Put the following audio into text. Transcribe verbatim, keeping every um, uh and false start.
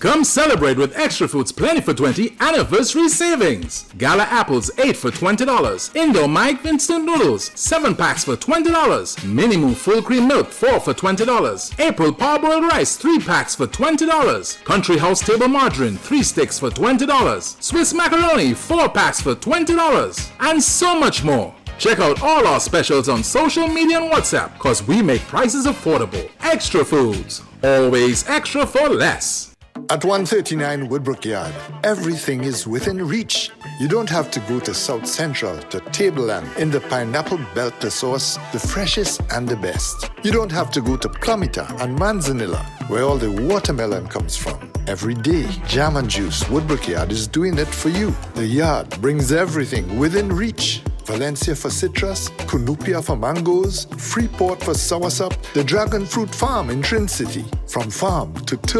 Come celebrate with Extra Foods Plenty for twenty anniversary savings. Gala apples eight for twenty dollars. Indoor Mike instant noodles seven packs for twenty dollars. Minimoo full cream milk four for twenty dollars. April parboiled rice three packs for twenty dollars. Country House table margarine three sticks for twenty dollars. Swiss macaroni four packs for twenty dollars. And so much more. Check out all our specials on social media and WhatsApp, cause we make prices affordable. Extra Foods, always extra for less. At one thirty-nine Woodbrook Yard, everything is within reach. You don't have to go to South Central to Tableland in the pineapple belt to source the freshest and the best. You don't have to go to Plumita and Manzanilla, where all the watermelon comes from. Every day, Jam and Juice Woodbrook Yard is doing it for you. The yard brings everything within reach. Valencia for citrus, Cunupia for mangoes, Freeport for soursop, the Dragon Fruit Farm in Trin City. From farm to table.